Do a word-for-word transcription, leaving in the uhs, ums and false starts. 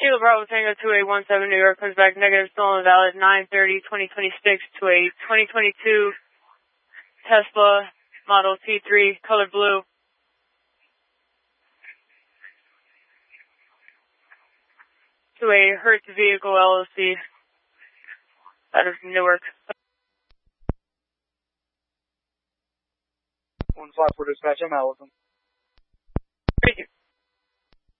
Kilo Bravo Tango two eight one seven New York comes back negative, stolen valid nine thirty twenty twenty-six to a twenty twenty-two Tesla Model T three, color blue. To a Hertz Vehicle L L C out of Newark. one five four dispatch, I'm out with them. Thank you.